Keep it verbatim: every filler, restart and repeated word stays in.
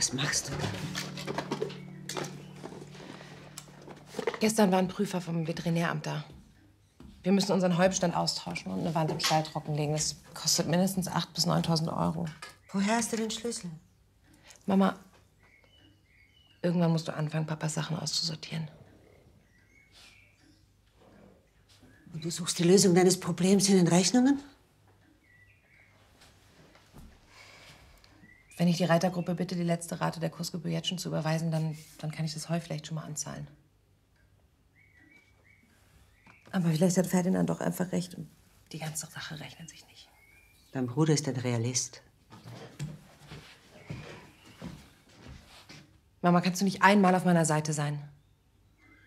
Was machst du da? Gestern war ein Prüfer vom Veterinäramt da. Wir müssen unseren Häubstand austauschen und eine Wand im Stall trockenlegen. Das kostet mindestens achttausend bis neuntausend Euro. Woher hast du den Schlüssel? Mama, irgendwann musst du anfangen, Papas Sachen auszusortieren. Und du suchst die Lösung deines Problems in den Rechnungen? Wenn ich die Reitergruppe bitte, die letzte Rate der Kursgebühr jetzt schon zu überweisen, dann, dann kann ich das Heu vielleicht schon mal anzahlen. Aber vielleicht hat Ferdinand doch einfach recht und die ganze Sache rechnet sich nicht. Dein Bruder ist ein Realist. Mama, kannst du nicht einmal auf meiner Seite sein?